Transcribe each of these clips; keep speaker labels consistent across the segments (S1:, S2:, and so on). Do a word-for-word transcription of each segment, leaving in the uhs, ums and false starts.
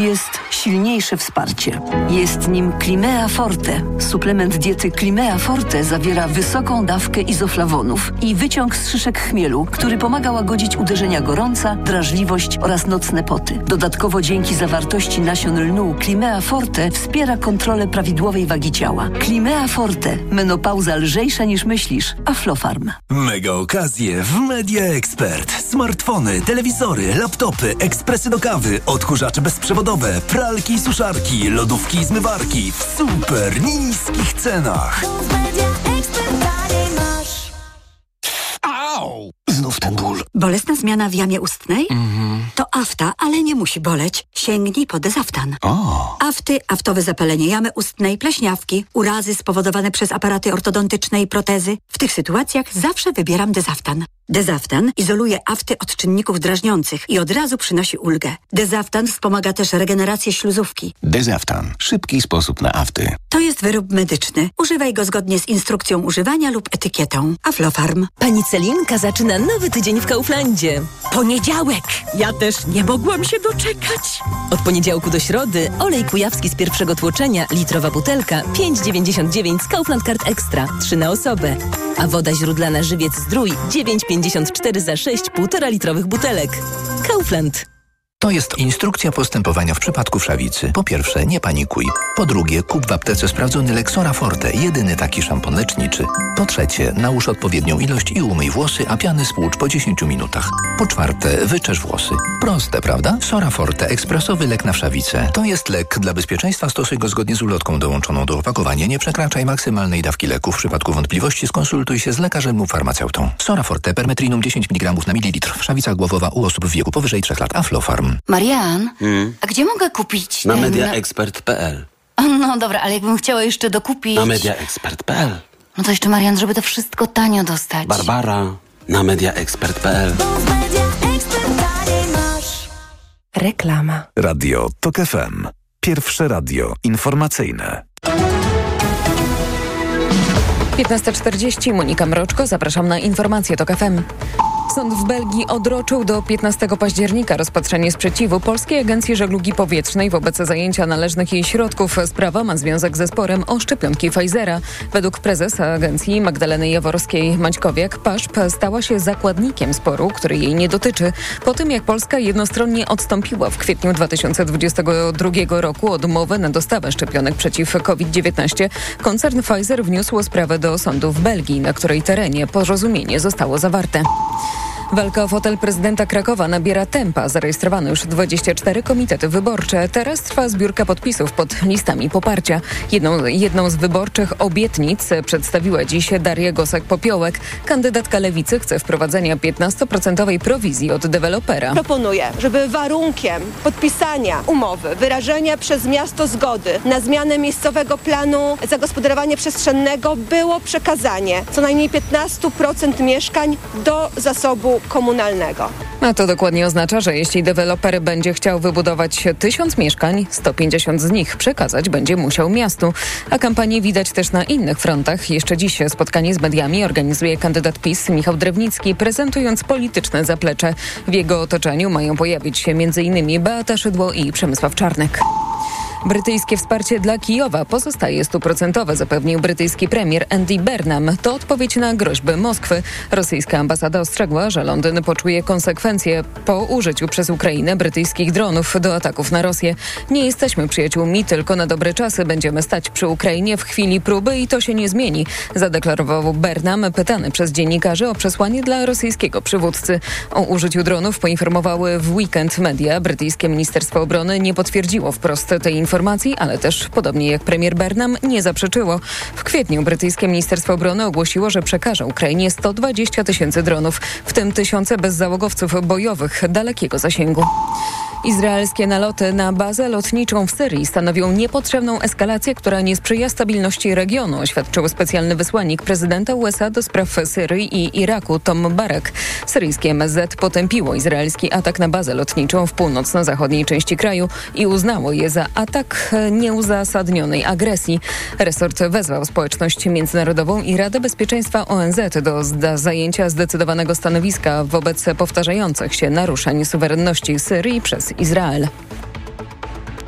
S1: Jest silniejsze wsparcie. Jest nim Climea Forte. Suplement diety Climea Forte zawiera wysoką dawkę izoflawonów i wyciąg z szyszek chmielu, który pomaga łagodzić uderzenia gorąca, drażliwość oraz nocne poty. Dodatkowo dzięki zawartości nasion lnu Climea Forte wspiera kontrolę prawidłowej wagi ciała. Climea Forte. Menopauza lżejsza niż myślisz. Aflofarm.
S2: Mega okazje w Media Expert. Smartfony, telewizory, laptopy, ekspresy do kawy, odkurzacze bezprzewodowe, pralki i suszarki, lodówki i zmywarki w super niskich cenach.
S3: Au! Znów ten ból.
S4: Bolesna zmiana w jamie ustnej?
S3: Mhm.
S4: To afta, ale nie musi boleć. Sięgnij po Dezaftan.
S3: O.
S4: Afty, aftowe zapalenie jamy ustnej, pleśniawki, urazy spowodowane przez aparaty ortodontyczne i protezy. W tych sytuacjach zawsze wybieram Dezaftan. Dezaftan izoluje afty od czynników drażniących i od razu przynosi ulgę. Dezaftan wspomaga też regenerację śluzówki.
S3: Dezaftan. Szybki sposób na afty.
S4: To jest wyrób medyczny. Używaj go zgodnie z instrukcją używania lub etykietą. Aflofarm.
S5: Pani Celinka zaczyna nowy tydzień w Kauflandzie.
S6: Poniedziałek! Ja też nie mogłam się doczekać.
S5: Od poniedziałku do środy olej kujawski z pierwszego tłoczenia, litrowa butelka, pięć dziewięćdziesiąt dziewięć z Kaufland Card Extra, trzy na osobę. A woda źródlana Żywiec Zdrój, dziewięć pięćdziesiąt cztery za sześć półtora litrowych butelek. Kaufland.
S7: To jest instrukcja postępowania w przypadku wszawicy. Po pierwsze, nie panikuj. Po drugie, kup w aptece sprawdzony Lexora Forte, jedyny taki szampon leczniczy. Po trzecie, nałóż odpowiednią ilość i umyj włosy, a piany spłucz po dziesięciu minutach. Po czwarte, wyczesz włosy. Proste, prawda? Sora Forte, ekspresowy lek na wszawicę. To jest lek. Dla bezpieczeństwa stosuj go zgodnie z ulotką dołączoną do opakowania. Nie przekraczaj maksymalnej dawki leku. W przypadku wątpliwości skonsultuj się z lekarzem lub farmaceutą. Sora Forte, permetrinum dziesięć miligramów na mililitr. Wszawica głowowa u osób w wieku powyżej trzech lat. Aflofarm.
S8: Marian,
S9: hmm?
S8: a gdzie mogę kupić?
S9: Na
S8: ten...
S9: mediaexpert kropka p l.
S8: No dobra, ale jakbym chciała jeszcze dokupić...
S9: Na mediaexpert kropka p l.
S8: No to jeszcze, Marian, żeby to wszystko tanio dostać.
S9: Barbara, na mediaexpert kropka p l.
S10: Reklama.
S2: Radio Tok F M. Pierwsze radio informacyjne.
S10: piętnasta czterdzieści, Monika Mroczko, zapraszam na informacje Tok F M. Sąd w Belgii odroczył do piętnastego października rozpatrzenie sprzeciwu Polskiej Agencji Żeglugi Powietrznej wobec zajęcia należnych jej środków. Sprawa ma związek ze sporem o szczepionki Pfizera. Według prezesa agencji Magdaleny Jaworowskiej-Maćkowiak P A S Z P stała się zakładnikiem sporu, który jej nie dotyczy. Po tym, jak Polska jednostronnie odstąpiła w kwietniu dwa tysiące dwudziestego drugiego roku od umowy na dostawę szczepionek przeciw COVID dziewiętnaście, koncern Pfizer wniósł sprawę do sądu w Belgii, na której terenie porozumienie zostało zawarte. Walka o fotel prezydenta Krakowa nabiera tempa. Zarejestrowano już dwadzieścia cztery komitety wyborcze. Teraz trwa zbiórka podpisów pod listami poparcia. Jedną, jedną z wyborczych obietnic przedstawiła dziś Daria Gosek-Popiołek. Kandydatka Lewicy chce wprowadzenia piętnastoprocentowej prowizji od dewelopera.
S11: Proponuję, żeby warunkiem podpisania umowy, wyrażenia przez miasto zgody na zmianę miejscowego planu zagospodarowania przestrzennego było przekazanie co najmniej piętnaście procent mieszkań do zasobu komunalnego.
S10: A to dokładnie oznacza, że jeśli deweloper będzie chciał wybudować tysiąc mieszkań, sto pięćdziesiąt z nich przekazać będzie musiał miastu. A kampanię widać też na innych frontach. Jeszcze dziś spotkanie z mediami organizuje kandydat PiS Michał Drewnicki, prezentując polityczne zaplecze. W jego otoczeniu mają pojawić się między innymi Beata Szydło i Przemysław Czarnek. Brytyjskie wsparcie dla Kijowa pozostaje stuprocentowe, zapewnił brytyjski premier Andy Burnham. To odpowiedź na groźby Moskwy. Rosyjska ambasada ostrzegła, że Londyn poczuje konsekwencje po użyciu przez Ukrainę brytyjskich dronów do ataków na Rosję. Nie jesteśmy przyjaciółmi, tylko na dobre czasy będziemy stać przy Ukrainie w chwili próby i to się nie zmieni, zadeklarował Burnham, pytany przez dziennikarzy o przesłanie dla rosyjskiego przywódcy. O użyciu dronów poinformowały w weekend media. Brytyjskie Ministerstwo Obrony nie potwierdziło wprost tej informacji. informacji, ale też, podobnie jak premier Burnham, nie zaprzeczyło. W kwietniu brytyjskie Ministerstwo Obrony ogłosiło, że przekaże Ukrainie sto dwadzieścia tysięcy dronów, w tym tysiące bezzałogowców bojowych dalekiego zasięgu. Izraelskie naloty na bazę lotniczą w Syrii stanowią niepotrzebną eskalację, która nie sprzyja stabilności regionu, oświadczył specjalny wysłannik prezydenta U S A do spraw Syrii i Iraku Tom Barrack. Syryjskie M S Z potępiło izraelski atak na bazę lotniczą w północno-zachodniej części kraju i uznało je za atak nieuzasadnionej agresji. Resort wezwał społeczność międzynarodową i Radę Bezpieczeństwa O N Z do zda- zajęcia zdecydowanego stanowiska wobec powtarzających się naruszeń suwerenności Syrii przez Izrael.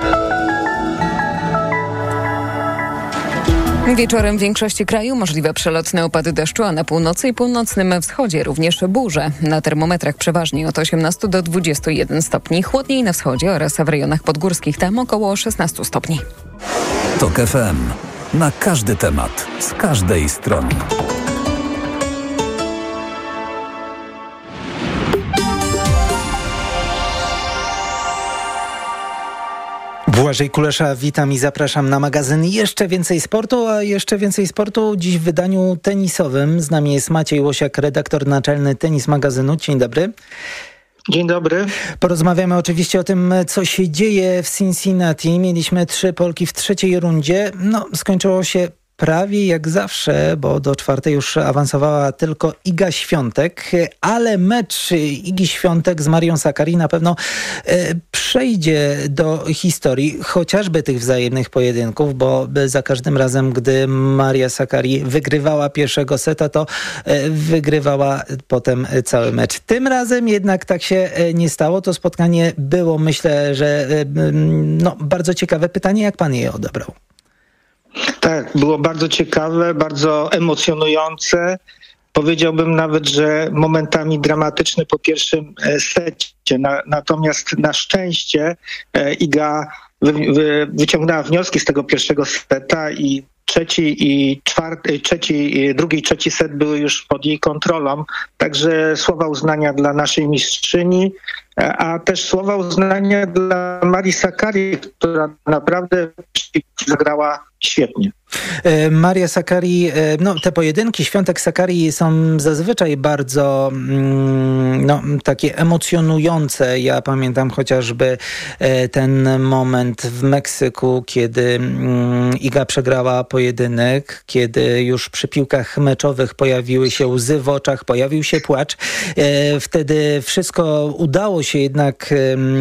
S10: Wieczorem w większości kraju możliwe przelotne opady deszczu, a na północy i północnym wschodzie również burze. Na termometrach przeważnie od osiemnastu do dwudziestu jeden stopni, chłodniej na wschodzie oraz w rejonach podgórskich, tam około szesnastu stopni.
S2: TOK F M. Na każdy temat, z każdej strony.
S12: Błażej Kulesza, witam i zapraszam na magazyn Jeszcze Więcej Sportu, a jeszcze więcej sportu dziś w wydaniu tenisowym. Z nami jest Maciej Łosiak, redaktor naczelny Tenis Magazynu. Dzień dobry.
S13: Dzień dobry.
S12: Porozmawiamy oczywiście o tym, co się dzieje w Cincinnati. Mieliśmy trzy Polki w trzeciej rundzie. No, skończyło się prawie jak zawsze, bo do czwartej już awansowała tylko Iga Świątek, ale mecz Igi Świątek z Marią Sakkari na pewno e, przejdzie do historii, chociażby tych wzajemnych pojedynków, bo za każdym razem, gdy Maria Sakkari wygrywała pierwszego seta, to e, wygrywała potem cały mecz. Tym razem jednak tak się nie stało. To spotkanie było, myślę, że e, no, bardzo ciekawe. Pytanie, jak pan je odebrał?
S13: Tak, było bardzo ciekawe, bardzo emocjonujące. Powiedziałbym nawet, że momentami dramatyczne po pierwszym secie. Na, natomiast na szczęście Iga wy, wy, wyciągnęła wnioski z tego pierwszego seta i trzeci i czwarty, trzeci, drugi i trzeci set były już pod jej kontrolą. Także słowa uznania dla naszej mistrzyni, a też słowa uznania dla Marii Sakkari, która naprawdę zagrała świetnie.
S12: Maria Sakkari, no te pojedynki Świątek Sakkari są zazwyczaj bardzo no, takie emocjonujące. Ja pamiętam chociażby ten moment w Meksyku, kiedy Iga przegrała pojedynek, kiedy już przy piłkach meczowych pojawiły się łzy w oczach, pojawił się płacz. Wtedy wszystko udało się jednak,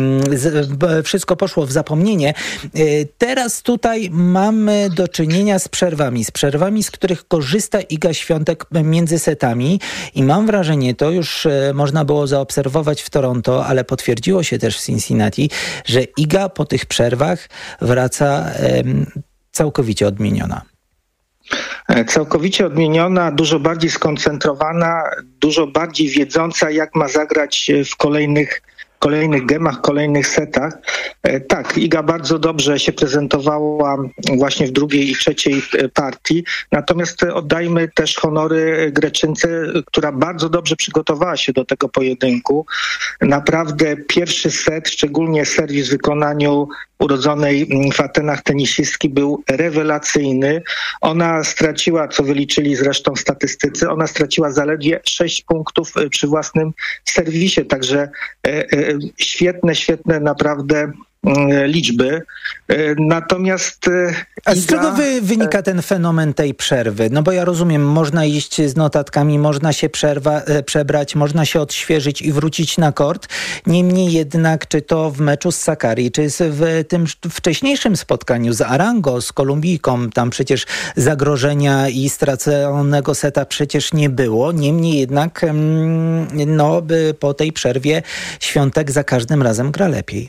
S12: wszystko poszło w zapomnienie. Teraz tutaj mamy do czynienia z przerwami, z przerwami, z których korzysta Iga Świątek między setami i mam wrażenie, to już można było zaobserwować w Toronto, ale potwierdziło się też w Cincinnati, że Iga po tych przerwach wraca um, całkowicie odmieniona.
S13: Całkowicie odmieniona, dużo bardziej skoncentrowana, dużo bardziej wiedząca, jak ma zagrać w kolejnych kolejnych gemach, kolejnych setach. Tak, Iga bardzo dobrze się prezentowała właśnie w drugiej i trzeciej partii, natomiast oddajmy też honory Greczynce, która bardzo dobrze przygotowała się do tego pojedynku. Naprawdę pierwszy set, szczególnie serwis w wykonaniu urodzonej w Atenach tenisistki był rewelacyjny. Ona straciła, co wyliczyli zresztą statystycy, ona straciła zaledwie sześć punktów przy własnym serwisie, także świetne, świetne naprawdę liczby. Natomiast
S12: A z czego wy, wynika ten fenomen tej przerwy? No bo ja rozumiem, można iść z notatkami, można się przerwa, przebrać, można się odświeżyć i wrócić na kort. Niemniej jednak, czy to w meczu z Sakkari, czy w tym wcześniejszym spotkaniu z Arango, z Kolumbijką, tam przecież zagrożenia i straconego seta przecież nie było. Niemniej jednak no, po tej przerwie Świątek za każdym razem gra lepiej.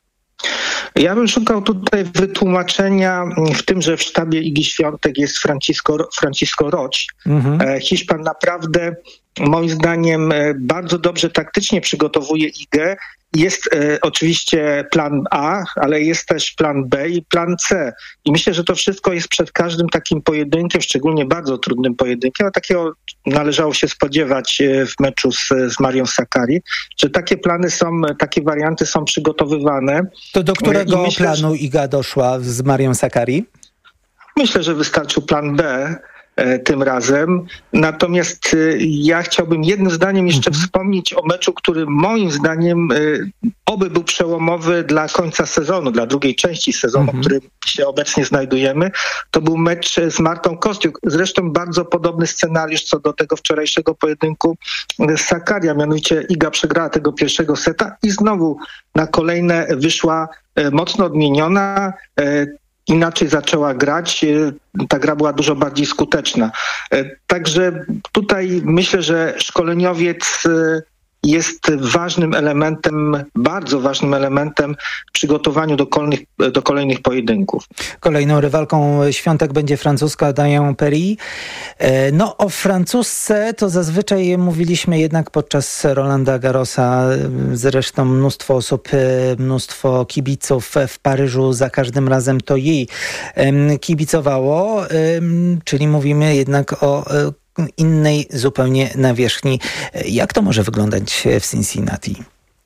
S13: Ja bym szukał tutaj wytłumaczenia w tym, że w sztabie Igi Świątek jest Francisco, Francisco Roch. Mhm. Hiszpan naprawdę moim zdaniem bardzo dobrze taktycznie przygotowuje Igę. Jest e, oczywiście plan A, ale jest też plan B i plan C. I myślę, że to wszystko jest przed każdym takim pojedynkiem, szczególnie bardzo trudnym pojedynkiem, a takiego należało się spodziewać w meczu z, z Marią Sakkari, że takie plany są, takie warianty są przygotowywane.
S12: To do którego myślę, planu Iga doszła z Marią Sakkari?
S13: Myślę, że wystarczył plan B tym razem. Natomiast ja chciałbym jednym zdaniem jeszcze mhm. wspomnieć o meczu, który moim zdaniem oby był przełomowy dla końca sezonu, dla drugiej części sezonu, mhm. w którym się obecnie znajdujemy. To był mecz z Martą Kostiuk. Zresztą bardzo podobny scenariusz co do tego wczorajszego pojedynku z Sakkari, a mianowicie Iga przegrała tego pierwszego seta i znowu na kolejne wyszła mocno odmieniona. Inaczej zaczęła grać, ta gra była dużo bardziej skuteczna. Także tutaj myślę, że szkoleniowiec jest ważnym elementem, bardzo ważnym elementem w przygotowaniu do kolejnych, do kolejnych pojedynków.
S12: Kolejną rywalką Świątek będzie francuska Diane Paris. No o francusce to zazwyczaj mówiliśmy jednak podczas Rolanda Garrosa. Zresztą mnóstwo osób, mnóstwo kibiców w Paryżu za każdym razem to jej kibicowało, czyli mówimy jednak o innej zupełnie nawierzchni. Jak to może wyglądać w Cincinnati?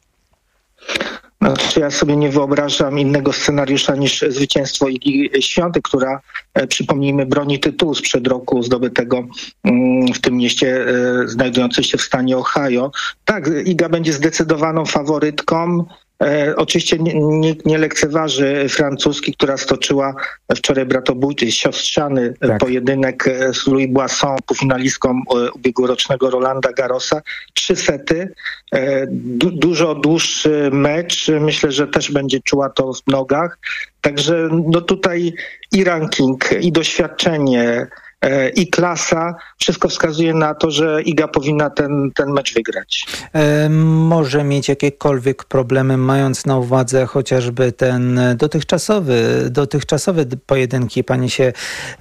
S13: Znaczy, ja sobie nie wyobrażam innego scenariusza niż zwycięstwo Igi Świątek, która, przypomnijmy, broni tytułu sprzed roku zdobytego w tym mieście znajdującym się w stanie Ohio. Tak, Iga będzie zdecydowaną faworytką. E, oczywiście nikt nie, nie lekceważy francuski, która stoczyła wczoraj bratobójczy, siostrzany tak. pojedynek z Louis Boisson, półfinalistką ubiegłorocznego Rolanda Garrosa. Trzy sety, e, du, dużo dłuższy mecz. Myślę, że też będzie czuła to w nogach. Także no tutaj i ranking, i doświadczenie, i klasa, wszystko wskazuje na to, że Iga powinna ten, ten mecz wygrać.
S12: E, może mieć jakiekolwiek problemy, mając na uwadze chociażby ten dotychczasowy, dotychczasowe pojedynki, panie się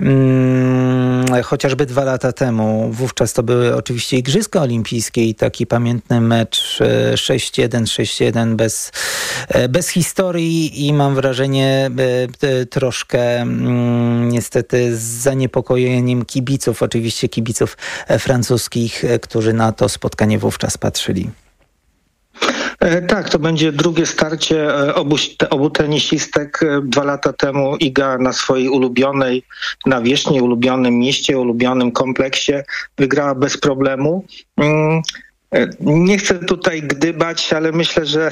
S12: mm, chociażby dwa lata temu. Wówczas to były oczywiście Igrzyska Olimpijskie i taki pamiętny mecz sześć jeden, sześć jeden bez, bez historii i mam wrażenie e, troszkę mm, niestety z zaniepokojeniem kibiców, oczywiście kibiców francuskich, którzy na to spotkanie wówczas patrzyli.
S13: Tak, to będzie drugie starcie obu, obu tenisistek. Dwa lata temu Iga na swojej ulubionej nawierzchni, ulubionym mieście, ulubionym kompleksie wygrała bez problemu. Nie chcę tutaj gdybać, ale myślę, że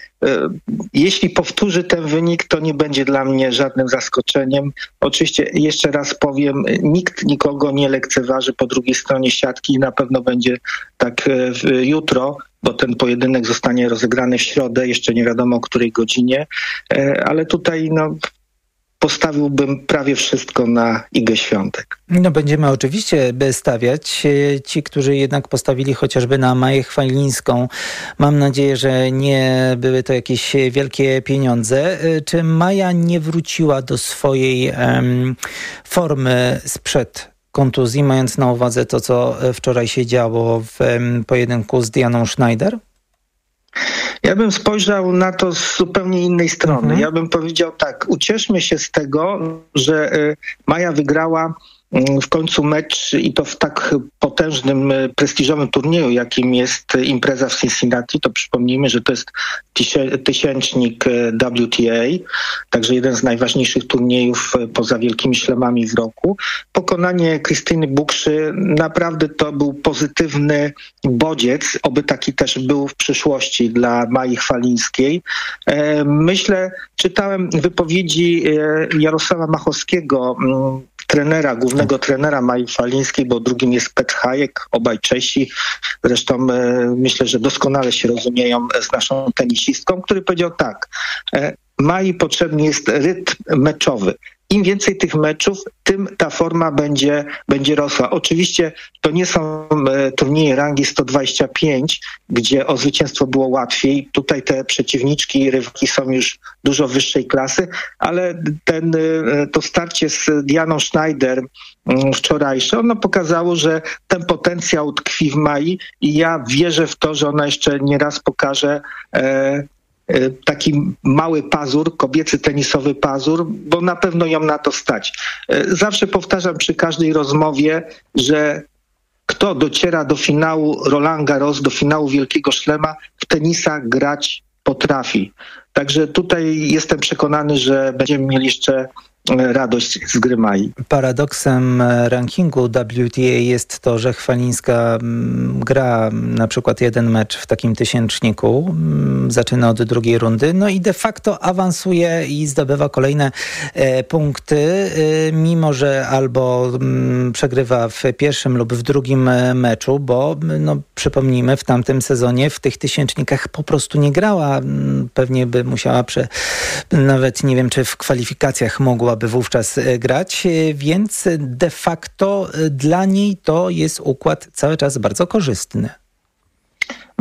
S13: jeśli powtórzy ten wynik, to nie będzie dla mnie żadnym zaskoczeniem. Oczywiście jeszcze raz powiem, nikt nikogo nie lekceważy po drugiej stronie siatki i na pewno będzie tak jutro, bo ten pojedynek zostanie rozegrany w środę, jeszcze nie wiadomo o której godzinie, ale tutaj no postawiłbym prawie wszystko na Igę Świątek.
S12: No będziemy oczywiście stawiać. Ci, którzy jednak postawili chociażby na Maję Chwalińską, mam nadzieję, że nie były to jakieś wielkie pieniądze. Czy Maja nie wróciła do swojej um, formy sprzed kontuzji, mając na uwadze to, co wczoraj się działo w um, pojedynku z Dianą Schneider?
S13: Ja bym spojrzał na to z zupełnie innej strony. Mhm. Ja bym powiedział tak, ucieszmy się z tego, że Maja wygrała w końcu mecz i to w tak potężnym, prestiżowym turnieju, jakim jest impreza w Cincinnati. To przypomnijmy, że to jest tysięcznik W T A, także jeden z najważniejszych turniejów poza Wielkimi Szlemami w roku. Pokonanie Krystyny Bukszy naprawdę to był pozytywny bodziec, oby taki też był w przyszłości dla Mai Chwalińskiej. Myślę, czytałem wypowiedzi Jarosława Machowskiego, trenera, głównego trenera Mai Chwalińskiej, bo drugim jest Petr Hajek, obaj Czesi. Zresztą e, myślę, że doskonale się rozumieją z naszą tenisistką, który powiedział tak, e, Mai potrzebny jest rytm meczowy. Im więcej tych meczów, tym ta forma będzie, będzie rosła. Oczywiście to nie są e, turnieje rangi sto dwadzieścia pięć, gdzie o zwycięstwo było łatwiej. Tutaj te przeciwniczki, rywalki są już dużo wyższej klasy, ale ten, e, to starcie z Dianą Schneider m, wczorajsze, ono pokazało, że ten potencjał tkwi w Mai i ja wierzę w to, że ona jeszcze nie raz pokaże e, taki mały pazur, kobiecy tenisowy pazur, bo na pewno ją na to stać. Zawsze powtarzam przy każdej rozmowie, że kto dociera do finału Roland Garros, do finału Wielkiego Szlema, w tenisa grać potrafi. Także tutaj jestem przekonany, że będziemy mieli jeszcze radość z gry Mai.
S12: Paradoksem rankingu W T A jest to, że Chwalińska gra na przykład jeden mecz w takim tysięczniku, zaczyna od drugiej rundy, no i de facto awansuje i zdobywa kolejne e, punkty, e, mimo że albo m, przegrywa w pierwszym lub w drugim meczu, bo no, przypomnijmy, w tamtym sezonie w tych tysięcznikach po prostu nie grała. Pewnie by musiała prze, nawet nie wiem, czy w kwalifikacjach mogła by wówczas grać, więc de facto dla niej to jest układ cały czas bardzo korzystny.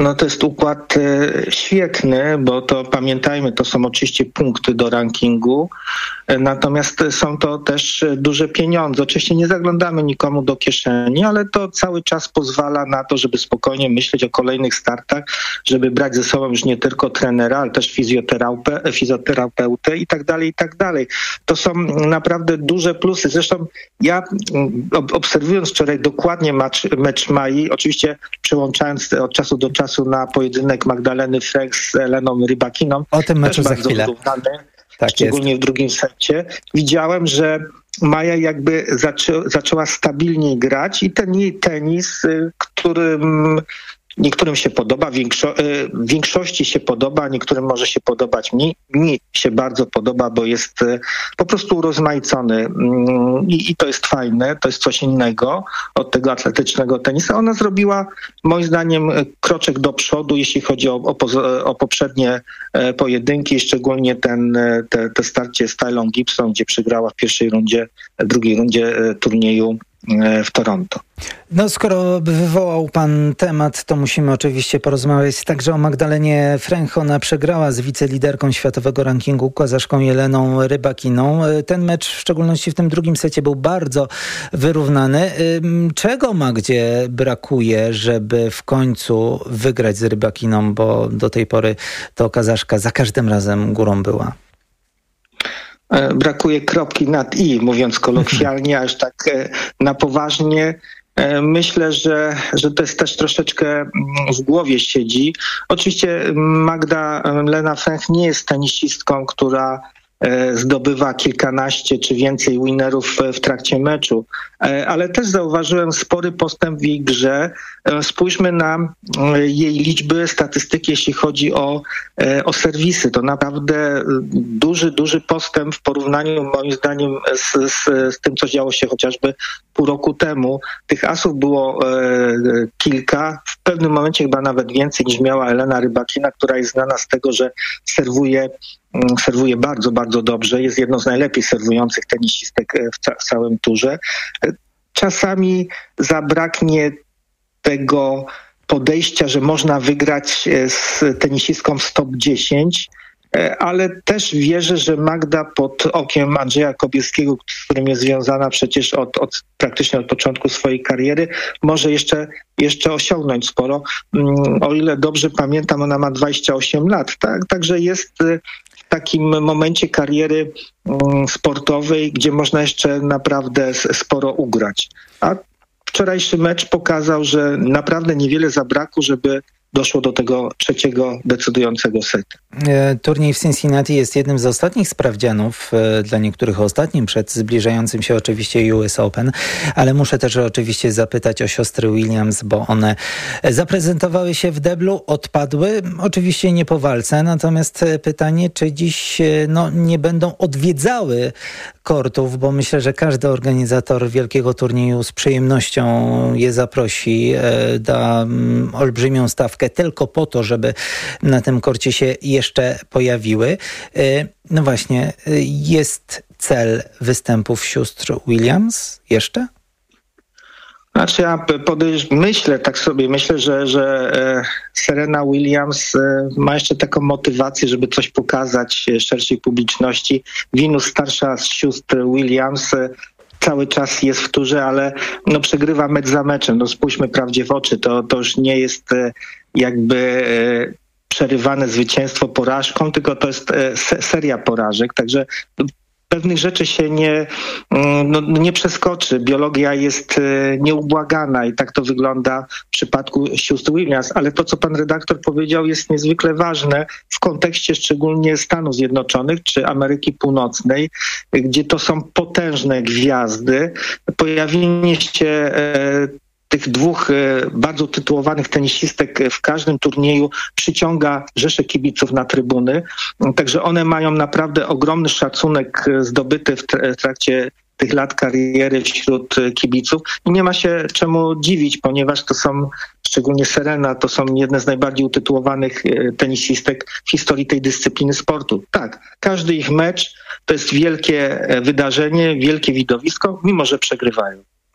S13: No to jest układ e, świetny, bo to pamiętajmy, to są oczywiście punkty do rankingu, e, natomiast są to też duże pieniądze. Oczywiście nie zaglądamy nikomu do kieszeni, ale to cały czas pozwala na to, żeby spokojnie myśleć o kolejnych startach, żeby brać ze sobą już nie tylko trenera, ale też fizjoterapeutę, fizjoterapeutę i tak dalej, i tak dalej. To są naprawdę duże plusy. Zresztą ja obserwując wczoraj dokładnie mecz, mecz Mai, oczywiście przełączając od czasu do czasu na pojedynek Magdaleny Fręch z Eleną Rybakiną.
S12: O tym meczu za chwilę.
S13: Wyrównany,
S12: tak
S13: szczególnie
S12: jest.
S13: w drugim secie. Widziałem, że Maja jakby zaczę, zaczęła stabilniej grać i ten jej tenis, którym niektórym się podoba, większo- w większości się podoba, niektórym może się podobać mniej. Mi się bardzo podoba, bo jest po prostu urozmaicony I, i to jest fajne, to jest coś innego od tego atletycznego tenisa. Ona zrobiła moim zdaniem kroczek do przodu, jeśli chodzi o, o, poz- o poprzednie pojedynki, szczególnie ten, te, te starcie z Tylą Gibson, gdzie przegrała w pierwszej rundzie, w drugiej rundzie turnieju w Toronto.
S12: No skoro wywołał pan temat, to musimy oczywiście porozmawiać także o Magdalenie Fręch. Ona przegrała z wiceliderką światowego rankingu Kazaszką Jeleną Rybakiną. Ten mecz, w szczególności w tym drugim secie, był bardzo wyrównany. Czego Magdzie brakuje, żeby w końcu wygrać z Rybakiną, bo do tej pory to Kazaszka za każdym razem górą była?
S13: Brakuje kropki nad i, mówiąc kolokwialnie, aż tak na poważnie. Myślę, że, że to jest też troszeczkę w głowie siedzi. Oczywiście Magdalena Fręch nie jest tenisistką, która zdobywa kilkanaście czy więcej winerów w trakcie meczu, ale też zauważyłem spory postęp w jej grze. Spójrzmy na jej liczby, statystyki, jeśli chodzi o, o serwisy. To naprawdę duży, duży postęp w porównaniu moim zdaniem z, z, z tym, co działo się chociażby pół roku temu. Tych asów było e, kilka, w pewnym momencie chyba nawet więcej niż miała Elena Rybakina, która jest znana z tego, że serwuje serwuje bardzo, bardzo dobrze. Jest jedną z najlepiej serwujących tenisistek w, ca- w całym turze. Czasami zabraknie tego podejścia, że można wygrać z tenisistką z top dziesięć, ale też wierzę, że Magda pod okiem Andrzeja Kobielskiego, z którym jest związana przecież od, od praktycznie od początku swojej kariery, może jeszcze, jeszcze osiągnąć sporo. O ile dobrze pamiętam, ona ma dwadzieścia osiem lat, tak? Także jest w takim momencie kariery sportowej, gdzie można jeszcze naprawdę sporo ugrać. A wczorajszy mecz pokazał, że naprawdę niewiele zabrakło, żeby doszło do tego trzeciego decydującego setu.
S12: Turniej w Cincinnati jest jednym z ostatnich sprawdzianów, dla niektórych ostatnim, przed zbliżającym się oczywiście U S Open, ale muszę też oczywiście zapytać o siostry Williams, bo one zaprezentowały się w deblu, odpadły, oczywiście nie po walce, natomiast pytanie, czy dziś no, nie będą odwiedzały kortów, bo myślę, że każdy organizator wielkiego turnieju z przyjemnością je zaprosi, da olbrzymią stawkę tylko po to, żeby na tym korcie się jeszcze pojawiły. No właśnie, jest cel występów sióstr Williams jeszcze?
S13: Znaczy ja podejrz- myślę tak sobie, myślę, że, że Serena Williams ma jeszcze taką motywację, żeby coś pokazać szerszej publiczności. Venus, starsza z sióstr Williams, cały czas jest w turze, ale no przegrywa mecz za meczem. No spójrzmy prawdzie w oczy, to, to już nie jest jakby przerywane zwycięstwo porażką, tylko to jest seria porażek, także pewnych rzeczy się nie, no, nie przeskoczy. Biologia jest nieubłagana i tak to wygląda w przypadku sióstr Williams, ale to, co pan redaktor powiedział, jest niezwykle ważne w kontekście szczególnie Stanów Zjednoczonych czy Ameryki Północnej, gdzie to są potężne gwiazdy. Pojawienie się e, tych dwóch bardzo tytułowanych tenisistek w każdym turnieju przyciąga rzesze kibiców na trybuny. Także one mają naprawdę ogromny szacunek zdobyty w trakcie tych lat kariery wśród kibiców i nie ma się czemu dziwić, ponieważ to są, szczególnie Serena, to są jedne z najbardziej utytułowanych tenisistek w historii tej dyscypliny sportu. Tak, każdy ich mecz to jest wielkie wydarzenie, wielkie widowisko, mimo że przegrywają.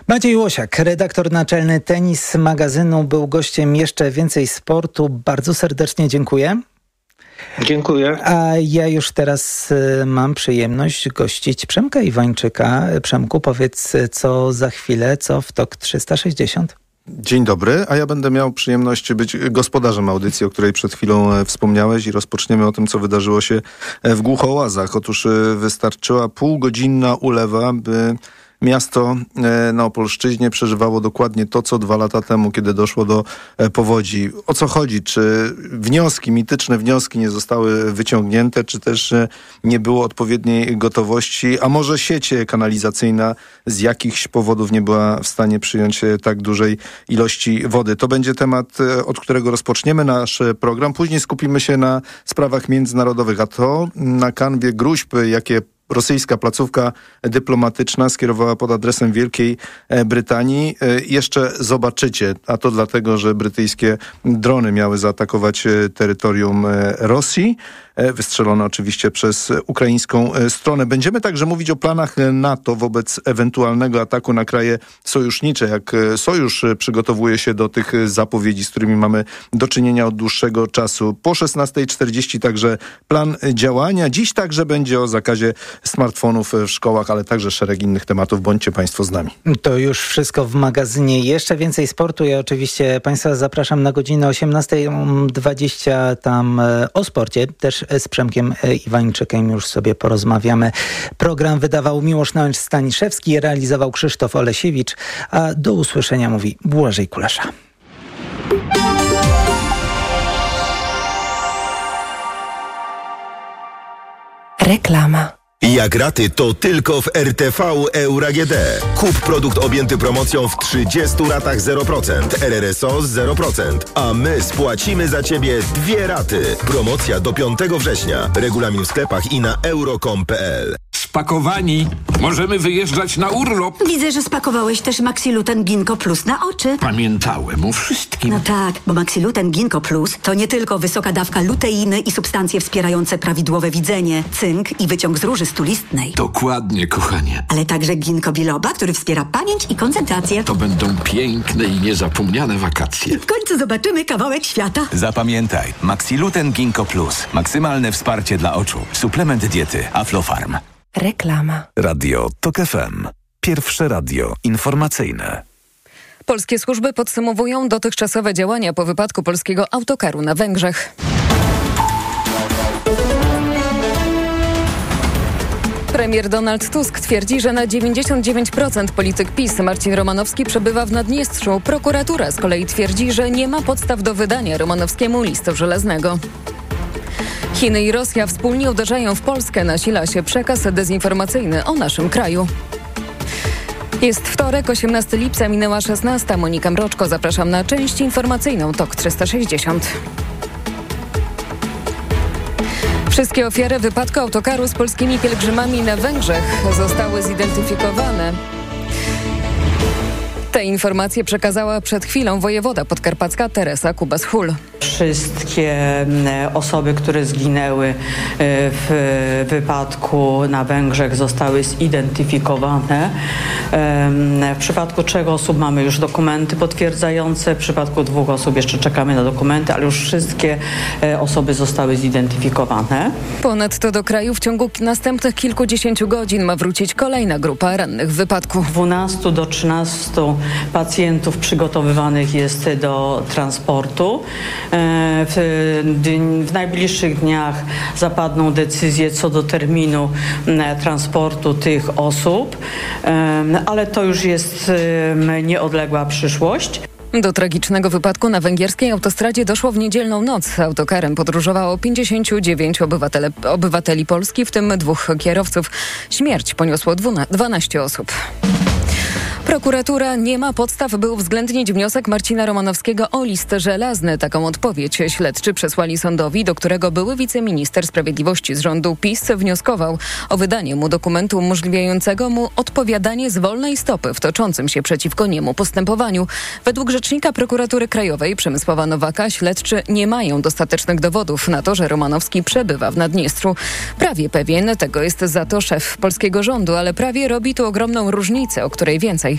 S12: Maciej Łosiak, redaktor naczelny Tenis magazynu, był gościem Jeszcze Więcej Sportu. Bardzo serdecznie dziękuję.
S13: Dziękuję.
S12: A ja już teraz y, mam przyjemność gościć Przemka Iwańczyka. Przemku, powiedz, co za chwilę, co w T O K trzysta sześćdziesiąt?
S14: Dzień dobry, a ja będę miał przyjemność być gospodarzem audycji, o której przed chwilą wspomniałeś, i rozpoczniemy o tym, co wydarzyło się w Głuchołazach. Otóż wystarczyła półgodzinna ulewa, by miasto na Opolszczyźnie przeżywało dokładnie to, co dwa lata temu, kiedy doszło do powodzi. O co chodzi? Czy wnioski, mityczne wnioski nie zostały wyciągnięte, czy też nie było odpowiedniej gotowości, a może sieć kanalizacyjna z jakichś powodów nie była w stanie przyjąć tak dużej ilości wody. To będzie temat, od którego rozpoczniemy nasz program. Później skupimy się na sprawach międzynarodowych, a to na kanwie gróźb, jakie rosyjska placówka dyplomatyczna skierowała pod adresem Wielkiej Brytanii. Jeszcze zobaczycie, a to dlatego, że brytyjskie drony miały zaatakować terytorium Rosji. Wystrzelone oczywiście przez ukraińską stronę. Będziemy także mówić o planach NATO wobec ewentualnego ataku na kraje sojusznicze. Jak sojusz przygotowuje się do tych zapowiedzi, z którymi mamy do czynienia od dłuższego czasu. Po szesnastej czterdzieści także plan działania. Dziś także będzie o zakazie smartfonów w szkołach, ale także szereg innych tematów. Bądźcie Państwo z nami. To już wszystko w magazynie. Jeszcze więcej sportu. Ja oczywiście Państwa zapraszam na godzinę osiemnasta dwadzieścia tam o sporcie. Też z Przemkiem Iwańczykiem już sobie porozmawiamy. Program wydawał Miłosz Staniszewski, realizował Krzysztof Olesiewicz, a do usłyszenia mówi Błażej Kulesza.
S15: Reklama.
S16: Jak raty, to tylko w R T V Euro A G D. Kup produkt objęty promocją w trzydziestu ratach zero procent, R R S O z zero procent, a my spłacimy za Ciebie dwie raty. Promocja do piątego września. Regulamin w sklepach i na euro kropka com kropka p l.
S17: Spakowani. Możemy wyjeżdżać na urlop.
S4: Widzę, że spakowałeś też Maxiluten Ginkgo Plus na oczy.
S17: Pamiętałem o wszystkim.
S4: No tak, bo Maxiluten Ginkgo Plus to nie tylko wysoka dawka luteiny i substancje wspierające prawidłowe widzenie, cynk i wyciąg z róży stulistnej.
S17: Dokładnie, kochanie.
S4: Ale także ginkgo biloba, który wspiera pamięć i koncentrację.
S17: To będą piękne i niezapomniane wakacje.
S4: W końcu zobaczymy kawałek świata.
S18: Zapamiętaj, Maxiluten Ginkgo Plus. Maksymalne wsparcie dla oczu. Suplement diety Aflofarm.
S15: Reklama.
S2: Radio Tok F M. Pierwsze radio informacyjne.
S10: Polskie służby podsumowują dotychczasowe działania po wypadku polskiego autokaru na Węgrzech. Premier Donald Tusk twierdzi, że na dziewięćdziesiąt dziewięć procent polityk PiS Marcin Romanowski przebywa w Naddniestrzu. Prokuratura z kolei twierdzi, że nie ma podstaw do wydania Romanowskiemu listu żelaznego. Chiny i Rosja wspólnie uderzają w Polskę. Nasila się przekaz dezinformacyjny o naszym kraju. Jest wtorek, osiemnastego lipca, minęła szesnasta. Monika Mroczko, zapraszam na część informacyjną T O K trzysta sześćdziesiąt. Wszystkie ofiary wypadku autokaru z polskimi pielgrzymami na Węgrzech zostały zidentyfikowane. Te informacje przekazała przed chwilą wojewoda podkarpacka Teresa Kubas-Hul.
S19: Wszystkie osoby, które zginęły w wypadku na Węgrzech, zostały zidentyfikowane. W przypadku trzech osób mamy już dokumenty potwierdzające, w przypadku dwóch osób jeszcze czekamy na dokumenty, ale już wszystkie osoby zostały zidentyfikowane.
S10: Ponadto do kraju w ciągu następnych kilkudziesięciu godzin ma wrócić kolejna grupa rannych w wypadku.
S19: dwunastu do trzynastu pacjentów przygotowywanych jest do transportu. W, w najbliższych dniach zapadną decyzje co do terminu transportu tych osób, ale to już jest nieodległa przyszłość.
S10: Do tragicznego wypadku na węgierskiej autostradzie doszło w niedzielną noc. Autokarem podróżowało pięćdziesięciu dziewięciu obywatele, obywateli Polski, w tym dwóch kierowców. Śmierć poniosło dwanaście osób. Prokuratura nie ma podstaw, by uwzględnić wniosek Marcina Romanowskiego o list żelazny. Taką odpowiedź śledczy przesłali sądowi, do którego były wiceminister sprawiedliwości z rządu PiS wnioskował o wydanie mu dokumentu umożliwiającego mu odpowiadanie z wolnej stopy w toczącym się przeciwko niemu postępowaniu. Według rzecznika prokuratury krajowej Przemysława Nowaka śledczy nie mają dostatecznych dowodów na to, że Romanowski przebywa w Naddniestrzu. Prawie pewien tego jest za to szef polskiego rządu, ale prawie robi tu ogromną różnicę, o której więcej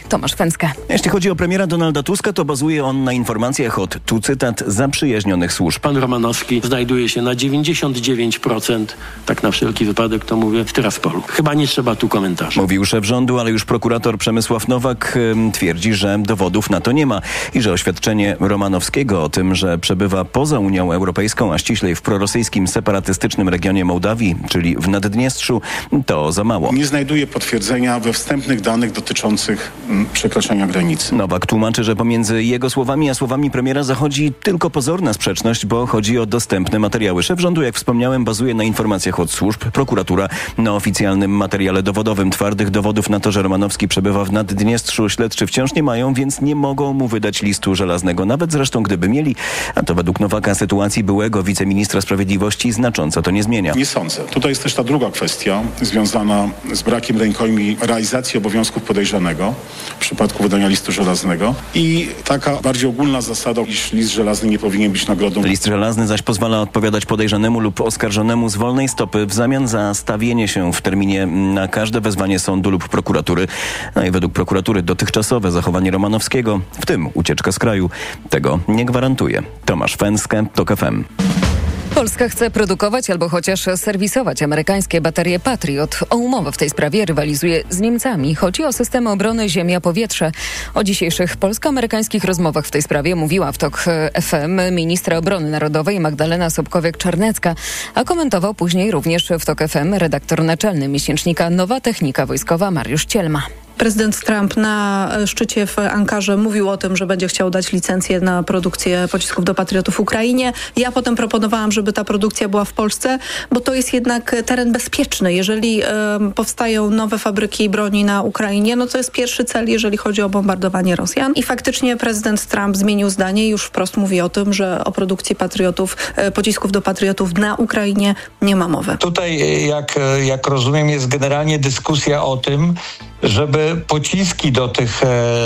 S10: Tomasz Fęskę.
S20: Jeśli chodzi o premiera Donalda Tuska, to bazuje on na informacjach od, tu cytat, zaprzyjaźnionych służb.
S21: Pan Romanowski znajduje się na dziewięćdziesiąt dziewięć procent, tak na wszelki wypadek to mówię, w Tyraspolu. Chyba nie trzeba tu komentarzy.
S20: Mówił szef rządu, ale już prokurator Przemysław Nowak ym, twierdzi, że dowodów na to nie ma i że oświadczenie Romanowskiego o tym, że przebywa poza Unią Europejską, a ściślej w prorosyjskim separatystycznym regionie Mołdawii, czyli w Naddniestrzu, to za mało.
S22: Nie znajduje potwierdzenia we wstępnych danych dotyczących m, przekroczenia granicy.
S20: Nowak tłumaczy, że pomiędzy jego słowami a słowami premiera zachodzi tylko pozorna sprzeczność, bo chodzi o dostępne materiały. Szef rządu, jak wspomniałem, bazuje na informacjach od służb. Prokuratura na oficjalnym materiale dowodowym. Twardych dowodów na to, że Romanowski przebywa w Naddniestrzu, śledczy wciąż nie mają, więc nie mogą mu wydać listu żelaznego. Nawet zresztą gdyby mieli, a to według Nowaka sytuacji byłego wiceministra sprawiedliwości znacząco to nie zmienia.
S22: Nie sądzę. Tutaj jest też ta druga kwestia związana z brakiem rękojmi realizacji obowiązków podejrzanego w przypadku wydania listu żelaznego i taka bardziej ogólna zasada, iż list żelazny nie powinien być nagrodą.
S20: List żelazny zaś pozwala odpowiadać podejrzanemu lub oskarżonemu z wolnej stopy w zamian za stawienie się w terminie na każde wezwanie sądu lub prokuratury. No i według prokuratury dotychczasowe zachowanie Romanowskiego, w tym ucieczka z kraju, tego nie gwarantuje. Tomasz Fęskę, TOK F M.
S10: Polska chce produkować albo chociaż serwisować amerykańskie baterie Patriot. O umowę w tej sprawie rywalizuje z Niemcami. Chodzi o systemy obrony ziemia-powietrze. O dzisiejszych polsko-amerykańskich rozmowach w tej sprawie mówiła w TOK F M ministra obrony narodowej Magdalena Sobkowiak-Czarnecka, a komentował później również w TOK F M redaktor naczelny miesięcznika Nowa Technika Wojskowa Mariusz Cielma.
S23: Prezydent Trump na szczycie w Ankarze mówił o tym, że będzie chciał dać licencję na produkcję pocisków do Patriotów Ukrainie. Ja potem proponowałam, żeby ta produkcja była w Polsce, bo to jest jednak teren bezpieczny. Jeżeli y, powstają nowe fabryki broni na Ukrainie, no to jest pierwszy cel, jeżeli chodzi o bombardowanie Rosjan. I faktycznie prezydent Trump zmienił zdanie i już wprost mówi o tym, że o produkcji Patriotów, y, pocisków do Patriotów na Ukrainie nie ma mowy.
S24: Tutaj, jak, jak rozumiem, jest generalnie dyskusja o tym, żeby pociski do tych,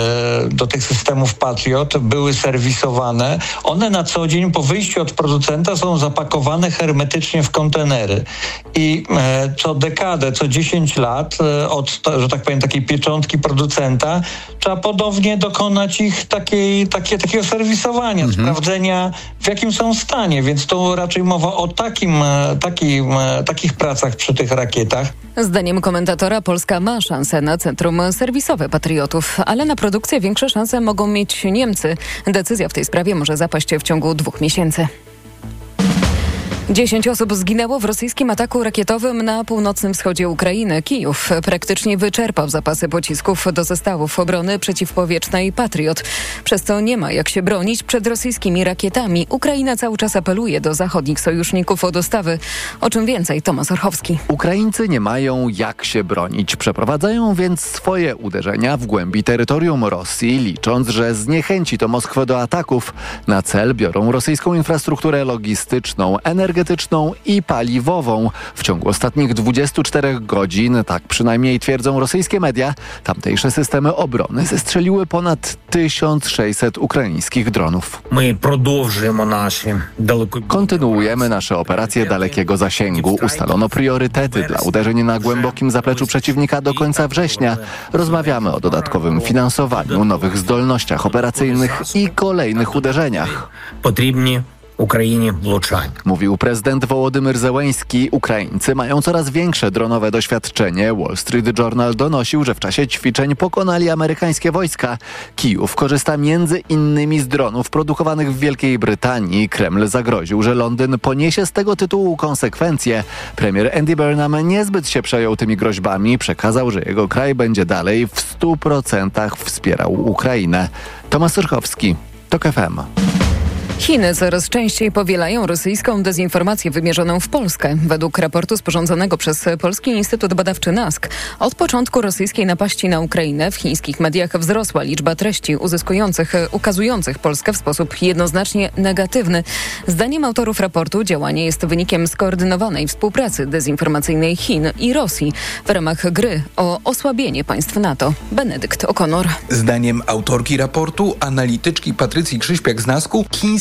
S24: do tych systemów Patriot były serwisowane. One na co dzień po wyjściu od producenta są zapakowane hermetycznie w kontenery. I co dekadę, co dziesięć lat od, że tak powiem, takiej pieczątki producenta trzeba ponownie dokonać ich takiej, takie, takiego serwisowania, mhm. sprawdzenia, w jakim są stanie. Więc to raczej mowa o takim, takim, takich pracach przy tych rakietach.
S10: Zdaniem komentatora Polska ma szansę na centrum serwisowe Patriotów, ale na produkcję większe szanse mogą mieć Niemcy. Decyzja w tej sprawie może zapaść w ciągu dwóch miesięcy. Dziesięć osób zginęło w rosyjskim ataku rakietowym na północnym wschodzie Ukrainy. Kijów praktycznie wyczerpał zapasy pocisków do zestawów obrony przeciwpowietrznej Patriot. Przez co nie ma jak się bronić przed rosyjskimi rakietami. Ukraina cały czas apeluje do zachodnich sojuszników o dostawy. O czym więcej Tomasz Orchowski.
S25: Ukraińcy nie mają jak się bronić. Przeprowadzają więc swoje uderzenia w głębi terytorium Rosji, licząc, że zniechęci to Moskwę do ataków. Na cel biorą rosyjską infrastrukturę logistyczną, energetyczną, energetyczną i paliwową. W ciągu ostatnich dwudziestu czterech godzin, tak przynajmniej twierdzą rosyjskie media, tamtejsze systemy obrony zestrzeliły ponad tysiąc sześćset ukraińskich dronów. Kontynuujemy nasze operacje dalekiego zasięgu. Ustalono priorytety dla uderzeń na głębokim zapleczu przeciwnika do końca września. Rozmawiamy o dodatkowym finansowaniu, nowych zdolnościach operacyjnych i kolejnych uderzeniach.
S26: Ukrainie włączanie.
S25: Mówił prezydent Wołodymyr Zełenski. Ukraińcy mają coraz większe dronowe doświadczenie. Wall Street Journal donosił, że w czasie ćwiczeń pokonali amerykańskie wojska. Kijów korzysta między innymi z dronów produkowanych w Wielkiej Brytanii. Kreml zagroził, że Londyn poniesie z tego tytułu konsekwencje. Premier Andy Burnham niezbyt się przejął tymi groźbami. Przekazał, że jego kraj będzie dalej w stu procentach wspierał Ukrainę. Tomasz Orchowski, TOK F M.
S10: Chiny coraz częściej powielają rosyjską dezinformację wymierzoną w Polskę. Według raportu sporządzonego przez Polski Instytut Badawczy NASK od początku rosyjskiej napaści na Ukrainę w chińskich mediach wzrosła liczba treści uzyskujących, ukazujących Polskę w sposób jednoznacznie negatywny. Zdaniem autorów raportu działanie jest wynikiem skoordynowanej współpracy dezinformacyjnej Chin i Rosji w ramach gry o osłabienie państw NATO. Benedykt O'Connor.
S27: Zdaniem autorki raportu, analityczki Patrycji Krzyśpiak z NASK-u, chińskie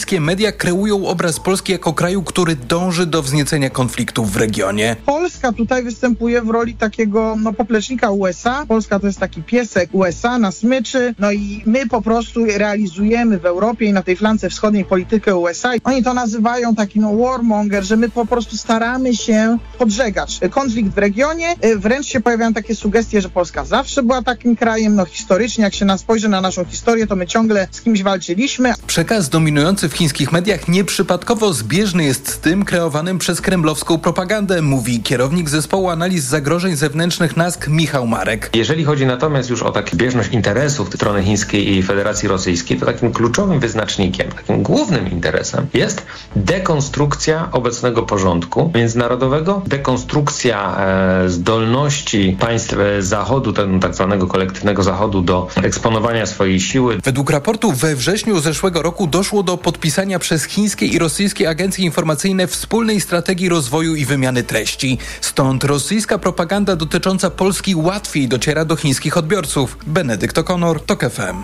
S1: chińskie media kreują obraz Polski jako kraju, który dąży do wzniecenia konfliktów w regionie.
S3: Polska tutaj występuje w roli takiego no, poplecznika U S A. Polska to jest taki piesek U S A na smyczy, no i my po prostu realizujemy w Europie i na tej flance wschodniej politykę U S A. Oni to nazywają taki no warmonger, że my po prostu staramy się podżegać konflikt w regionie. Wręcz się pojawiają takie sugestie, że Polska zawsze była takim krajem, no historycznie, jak się nas spojrzy na naszą historię, to my ciągle z kimś walczyliśmy.
S1: Przekaz dominujący w chińskich mediach nieprzypadkowo zbieżny jest z tym kreowanym przez kremlowską propagandę, mówi kierownik zespołu analiz zagrożeń zewnętrznych N A S K Michał Marek.
S5: Jeżeli chodzi natomiast już o taką zbieżność interesów strony chińskiej i Federacji Rosyjskiej, to takim kluczowym wyznacznikiem, takim głównym interesem jest dekonstrukcja obecnego porządku międzynarodowego, dekonstrukcja e, zdolności państw e, Zachodu, tego tak zwanego kolektywnego Zachodu do eksponowania swojej siły.
S1: Według raportu we wrześniu zeszłego roku doszło do podpisania przez chińskie i rosyjskie agencje informacyjne wspólnej strategii rozwoju i wymiany treści. Stąd rosyjska propaganda dotycząca Polski łatwiej dociera do chińskich odbiorców. Benedykt O'Connor, TOK F M.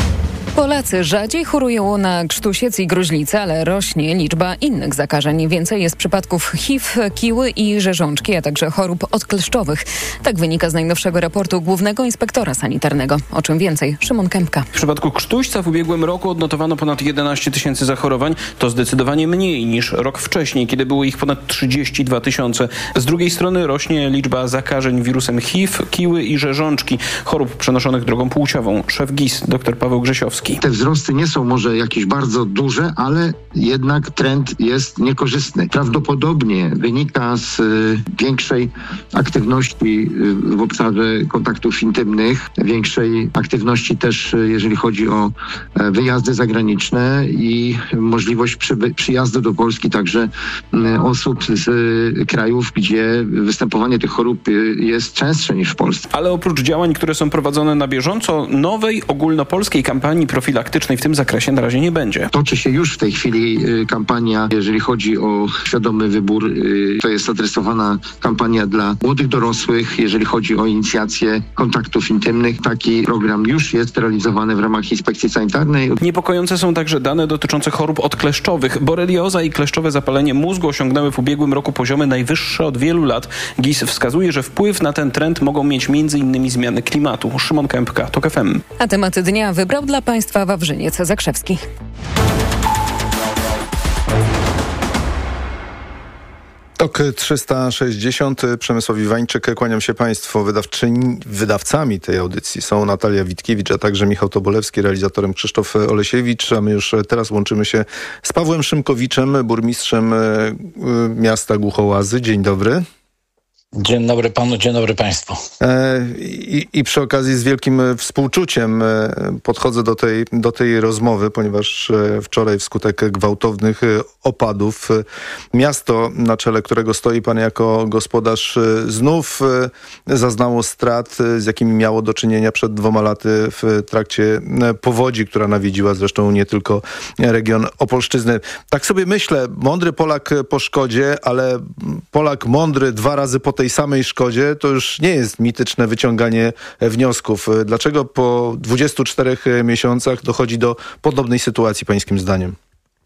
S10: Polacy rzadziej chorują na krztusiec i gruźlicę, ale rośnie liczba innych zakażeń. Więcej jest przypadków H I V, kiły i rzeżączki, a także chorób odkleszczowych. Tak wynika z najnowszego raportu Głównego Inspektora Sanitarnego. O czym więcej? Szymon Kępka.
S6: W przypadku krztuśca w ubiegłym roku odnotowano ponad jedenaście tysięcy zachorowań. To zdecydowanie mniej niż rok wcześniej, kiedy było ich ponad trzydzieści dwa tysiące. Z drugiej strony rośnie liczba zakażeń wirusem H I V, kiły i rzeżączki, chorób przenoszonych drogą płciową. Szef G I S, dr Paweł Grzesiowski.
S7: Te wzrosty nie są może jakieś bardzo duże, ale jednak trend jest niekorzystny. Prawdopodobnie wynika z y, większej aktywności y, w obszarze kontaktów intymnych, większej aktywności też, y, jeżeli chodzi o y, wyjazdy zagraniczne i możliwość przy, przyjazdu do Polski także y, osób z y, krajów, gdzie występowanie tych chorób y, jest częstsze niż w Polsce.
S6: Ale oprócz działań, które są prowadzone na bieżąco, nowej ogólnopolskiej kampanii profilaktycznej w tym zakresie na razie nie będzie.
S7: Toczy się już w tej chwili y, kampania, jeżeli chodzi o świadomy wybór. Y, to jest adresowana kampania dla młodych dorosłych, jeżeli chodzi o inicjację kontaktów intymnych. Taki program już jest realizowany w ramach inspekcji sanitarnej.
S6: Niepokojące są także dane dotyczące chorób odkleszczowych. Borelioza i kleszczowe zapalenie mózgu osiągnęły w ubiegłym roku poziomy najwyższe od wielu lat. G I S wskazuje, że wpływ na ten trend mogą mieć między innymi zmiany klimatu. Szymon Kępka, TOK F M.
S10: A tematy dnia wybrał dla Państwa Wawrzyniec Zakrzewski.
S14: TOK trzysta sześćdziesiąt, Przemysław Iwańczyk, kłaniam się Państwu. Wydawczyni, wydawcami tej audycji są Natalia Witkiewicz, a także Michał Tobolewski, realizatorem Krzysztof Olesiewicz, a my już teraz łączymy się z Pawłem Szymkowiczem, burmistrzem miasta Głuchołazy. Dzień dobry.
S8: Dzień dobry panu, dzień dobry państwu.
S14: I, i przy okazji z wielkim współczuciem podchodzę do tej, do tej rozmowy, ponieważ wczoraj wskutek gwałtownych opadów miasto, na czele którego stoi pan jako gospodarz, znów zaznało strat, z jakimi miało do czynienia przed dwoma laty w trakcie powodzi, która nawiedziła zresztą nie tylko region Opolszczyzny. Tak sobie myślę, mądry Polak po szkodzie, ale Polak mądry dwa razy po tej tej samej szkodzie, to już nie jest mityczne wyciąganie wniosków. Dlaczego po dwudziestu czterech miesiącach dochodzi do podobnej sytuacji, pańskim zdaniem?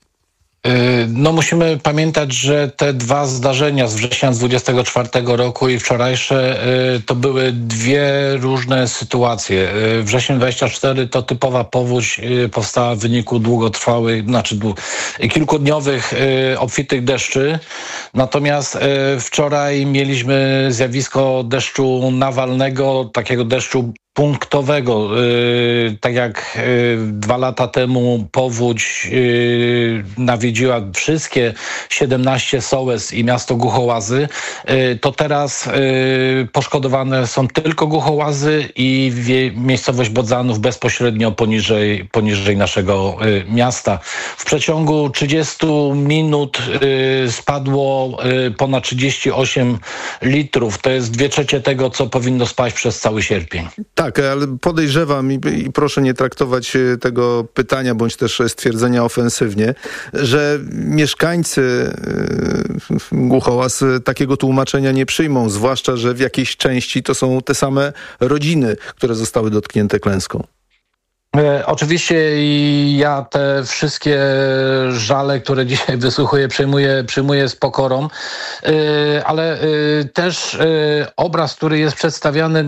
S8: No musimy pamiętać, że te dwa zdarzenia z września dwudziestego czwartego roku i wczorajsze to były dwie różne sytuacje. Wrzesień dwudziesty czwarty to typowa powódź, powstała w wyniku długotrwałych, znaczy dług, kilkudniowych obfitych deszczy. Natomiast wczoraj mieliśmy zjawisko deszczu nawalnego, takiego deszczu punktowego. Yy, tak jak yy, dwa lata temu powódź yy, nawiedziła wszystkie siedemnaście sołectw i miasto Głuchołazy, yy, to teraz yy, poszkodowane są tylko Głuchołazy i wie, miejscowość Bodzanów bezpośrednio poniżej, poniżej naszego yy, miasta. W przeciągu trzydziestu minut yy, spadło yy, ponad trzydzieści osiem litrów. To jest dwie trzecie tego, co powinno spaść przez cały sierpień.
S14: Tak, ale podejrzewam i, i proszę nie traktować tego pytania bądź też stwierdzenia ofensywnie, że mieszkańcy Głuchołaz takiego tłumaczenia nie przyjmą, zwłaszcza, że w jakiejś części to są te same rodziny, które zostały dotknięte klęską.
S8: E, oczywiście i ja te wszystkie żale, które dzisiaj wysłuchuję, przyjmuję, przyjmuję z pokorą, e, ale e, też e, obraz, który jest przedstawiany, e,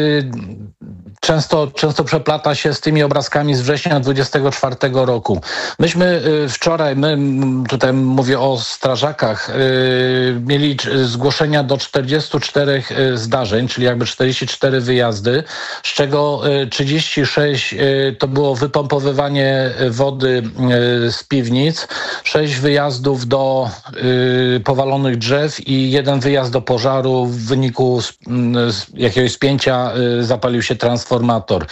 S8: często, często przeplata się z tymi obrazkami z września dwudziestego czwartego roku. Myśmy e, wczoraj, my tutaj mówię o strażakach, e, mieli zgłoszenia do czterdziestu czterech zdarzeń, czyli jakby czterdzieści cztery wyjazdy, z czego trzydzieści sześć to było wypompowywanie wody z piwnic, sześć wyjazdów do powalonych drzew i jeden wyjazd do pożaru. W wyniku jakiegoś spięcia zapalił się transformator.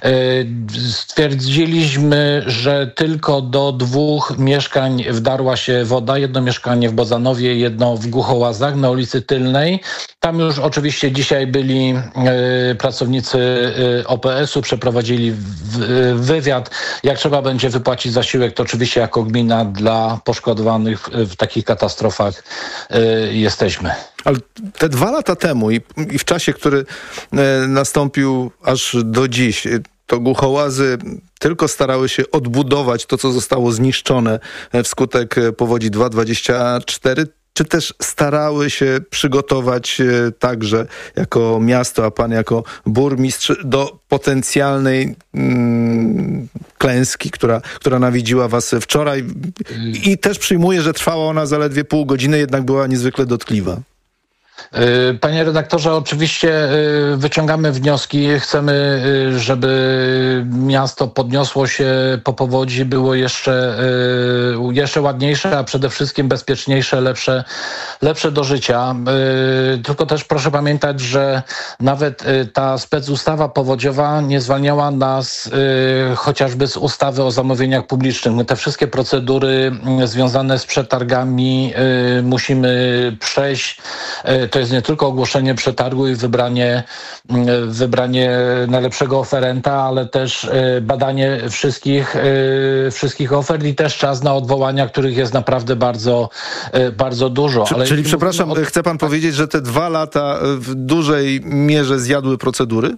S8: Stwierdziliśmy, że tylko do dwóch mieszkań wdarła się woda. Jedno mieszkanie w Bodzanowie, jedno w Głuchołazach na ulicy Tylnej. Tam już oczywiście dzisiaj byli pracownicy O P S-u, przeprowadzili wywiad. Jak trzeba będzie wypłacić zasiłek, to oczywiście jako gmina dla poszkodowanych w takich katastrofach jesteśmy.
S14: Ale te dwa lata temu i, i w czasie, który nastąpił aż do dziś, to Głuchołazy tylko starały się odbudować to, co zostało zniszczone wskutek powodzi dwa dwadzieścia cztery, czy też starały się przygotować także jako miasto, a pan jako burmistrz do potencjalnej mm, klęski, która, która nawiedziła was wczoraj i też przyjmuję, że trwała ona zaledwie pół godziny, jednak była niezwykle dotkliwa.
S8: Panie redaktorze, oczywiście wyciągamy wnioski. Chcemy, żeby miasto podniosło się po powodzi, było jeszcze, jeszcze ładniejsze, a przede wszystkim bezpieczniejsze, lepsze, lepsze do życia. Tylko też proszę pamiętać, że nawet ta specustawa powodziowa nie zwalniała nas chociażby z ustawy o zamówieniach publicznych. My te wszystkie procedury związane z przetargami musimy przejść. To jest nie tylko ogłoszenie przetargu i wybranie, wybranie najlepszego oferenta, ale też badanie wszystkich, wszystkich ofert i też czas na odwołania, których jest naprawdę bardzo, bardzo dużo.
S14: Ale czyli, przepraszam, od... chce pan powiedzieć, że te dwa lata w dużej mierze zjadły procedury?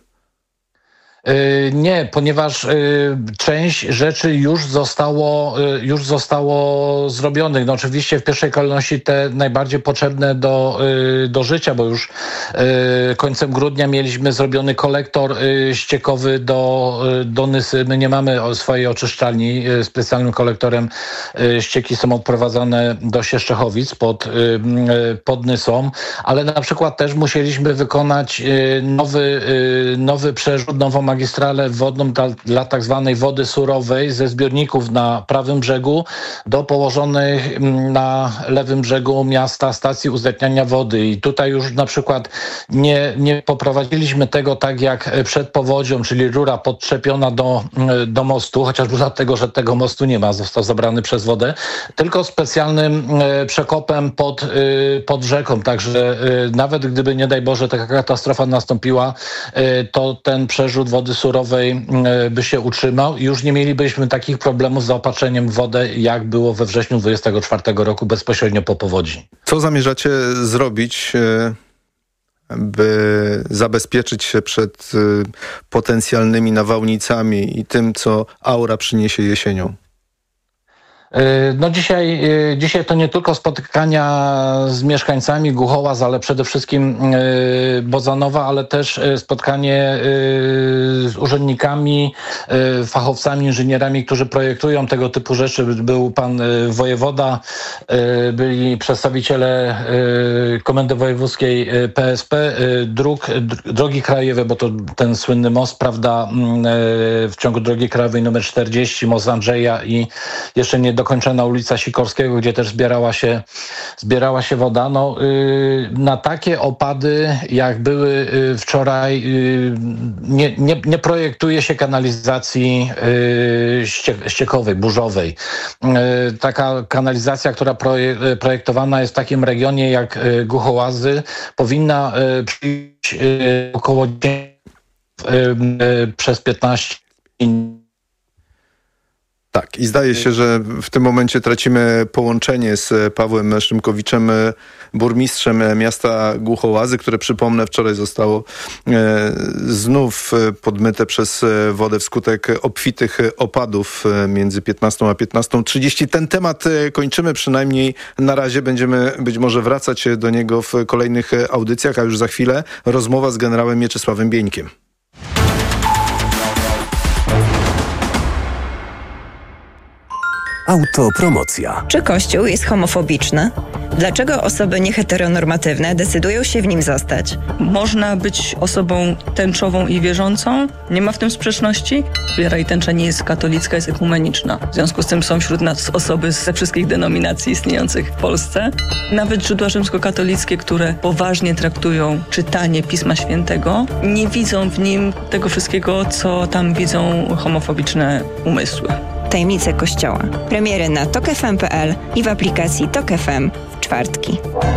S8: Nie, ponieważ część rzeczy już zostało, już zostało zrobionych. No oczywiście w pierwszej kolejności te najbardziej potrzebne do, do życia, bo już końcem grudnia mieliśmy zrobiony kolektor ściekowy do, do Nysy. My nie mamy swojej oczyszczalni. Specjalnym kolektorem ścieki są odprowadzane do Sieszczechowic pod, pod Nysą, ale na przykład też musieliśmy wykonać nowy, nowy przerzut, nową magistralę wodną dla, dla tak zwanej wody surowej ze zbiorników na prawym brzegu do położonych na lewym brzegu miasta stacji uzdatniania wody. I tutaj już na przykład nie, nie poprowadziliśmy tego tak jak przed powodzią, czyli rura podczepiona do, do mostu, chociażby dlatego, że tego mostu nie ma, został zabrany przez wodę, tylko specjalnym przekopem pod, pod rzeką. Także nawet gdyby, nie daj Boże, taka katastrofa nastąpiła, to ten przerzut wody surowej by się utrzymał i już nie mielibyśmy takich problemów z zaopatrzeniem w wodę, jak było we wrześniu dwudziestego czwartego roku bezpośrednio po powodzi.
S14: Co zamierzacie zrobić, by zabezpieczyć się przed potencjalnymi nawałnicami i tym, co aura przyniesie jesienią?
S8: No dzisiaj, dzisiaj to nie tylko spotykania z mieszkańcami Głuchołaz, ale przede wszystkim Bodzanowa, ale też spotkanie z urzędnikami, fachowcami, inżynierami, którzy projektują tego typu rzeczy. Był pan wojewoda, byli przedstawiciele Komendy Wojewódzkiej P S P, dróg, drogi krajowe, bo to ten słynny most, prawda, w ciągu drogi krajowej numer czterdzieści, most Andrzeja i jeszcze nie do dokończona ulica Sikorskiego, gdzie też zbierała się, zbierała się woda. No, yy, na takie opady, jak były yy, wczoraj, yy, nie, nie, nie projektuje się kanalizacji yy, ście, ściekowej, burzowej. Yy, taka kanalizacja, która proje, projektowana jest w takim regionie jak yy, Głuchołazy, powinna yy, przyjść yy, około yy, yy, przez piętnaście minut.
S14: Tak, i zdaje się, że w tym momencie tracimy połączenie z Pawłem Szymkowiczem, burmistrzem miasta Głuchołazy, które, przypomnę, wczoraj zostało e, znów podmyte przez wodę wskutek obfitych opadów między piętnastą a piętnastą trzydzieści. Ten temat kończymy, przynajmniej na razie. Będziemy być może wracać do niego w kolejnych audycjach, a już za chwilę rozmowa z generałem Mieczysławem Bieńkiem.
S9: Autopromocja. Czy Kościół jest homofobiczny? Dlaczego osoby nieheteronormatywne decydują się w nim zostać?
S11: Można być osobą tęczową i wierzącą, nie ma w tym sprzeczności. Wiara i tęcza nie jest katolicka, jest ekumeniczna. W związku z tym są wśród nas osoby ze wszystkich denominacji istniejących w Polsce. Nawet źródła rzymskokatolickie, które poważnie traktują czytanie Pisma Świętego, nie widzą w nim tego wszystkiego, co tam widzą homofobiczne umysły.
S9: Tajemnice Kościoła. Premiery na tok f m kropka p l i w aplikacji Tok F M w czwartki.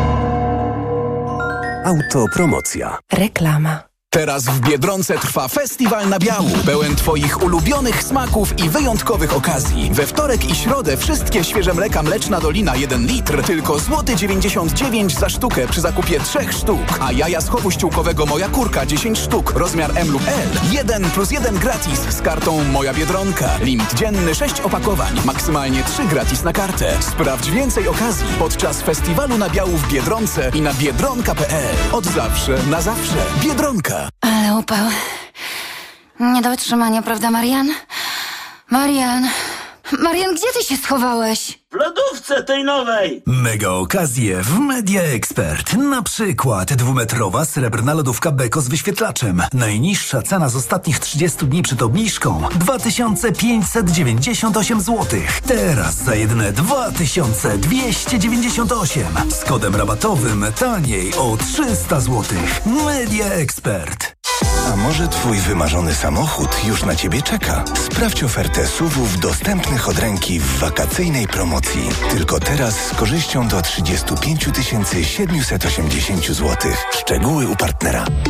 S9: Autopromocja.
S15: Reklama.
S2: Teraz w Biedronce trwa festiwal nabiału, pełen Twoich ulubionych smaków i wyjątkowych okazji. We wtorek i środę wszystkie świeże mleka Mleczna Dolina jeden litr, tylko złoty dziewięćdziesiąt dziewięć za sztukę przy zakupie trzech sztuk. A jaja z chowu ściółkowego Moja Kurka dziesięć sztuk, rozmiar M lub L. jeden plus jeden gratis z kartą Moja Biedronka. Limit dzienny sześć opakowań, maksymalnie trzy gratis na kartę. Sprawdź więcej okazji podczas festiwalu nabiału w Biedronce i na biedronka kropka p l. Od zawsze na zawsze. Biedronka.
S12: Ale upał. Nie do wytrzymania, prawda, Marian? Marian... Marian, gdzie ty się schowałeś?
S13: W lodówce tej nowej!
S2: Mega okazje w Media Expert. Na przykład dwumetrowa srebrna lodówka Beko z wyświetlaczem. Najniższa cena z ostatnich trzydziestu dni przed obniżką dwa tysiące pięćset dziewięćdziesiąt osiem złotych. Teraz za jedyne dwa tysiące dwieście dziewięćdziesiąt osiem. Z kodem rabatowym taniej o trzysta złotych. Media Expert.
S16: A może twój wymarzony samochód już na ciebie czeka? Sprawdź ofertę S U V-ów dostępnych od ręki w wakacyjnej promocji. Tylko teraz z korzyścią do trzydzieści pięć tysięcy siedemset osiemdziesiąt złotych. Szczegóły u partnera.